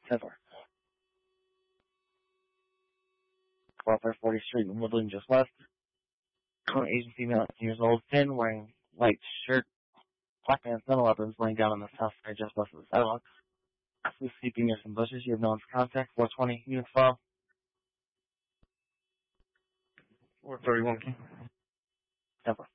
10-4. 1240 Street, Woodland, just west. Asian female, 18 years old, thin, wearing white shirt, black pants, no weapons, laying down on the south side just west of the sidewalk. Please sleeping near some bushes. You have no one's contact. 420, unit file. 431. 10-4.